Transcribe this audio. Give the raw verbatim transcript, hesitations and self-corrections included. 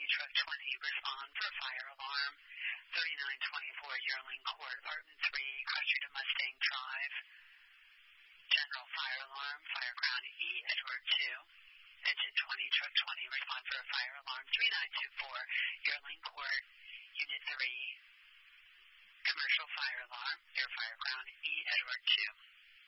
Truck twenty, respond for fire alarm. thirty-nine twenty-four, Yearling Court, Barton three, Crusher to Mustang Drive. General fire alarm, Fireground E, Edward two. Engine twenty, Truck twenty, respond for a fire alarm. thirty-nine twenty-four, Yearling Court, Unit three. Commercial fire alarm, near Fireground E, Edward two.